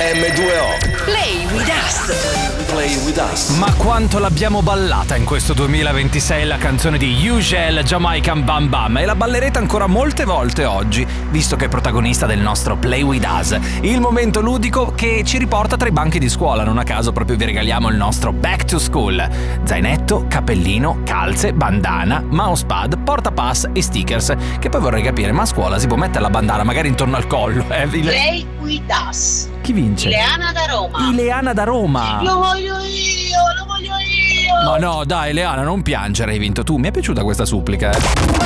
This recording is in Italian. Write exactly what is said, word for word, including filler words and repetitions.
emme due o. Play with us. Play with us. Ma quanto l'abbiamo ballata in questo duemilaventisei la canzone di Ugel, Jamaican Bam Bam, e la ballerete ancora molte volte oggi, visto che è protagonista del nostro Play with us, il momento ludico che ci riporta tra i banchi di scuola. Non a caso proprio vi regaliamo il nostro Back to School: zainetto, cappellino, calze, bandana, mousepad, portapass e stickers. Che poi vorrei capire, ma a scuola si può mettere la bandana magari intorno al collo? Eh? Play with us. Chi vince? Ileana da Roma. Ileana da Roma. Lo voglio io, lo voglio io. Ma no, dai Ileana, non piangere, hai vinto tu. Mi è piaciuta questa supplica, eh.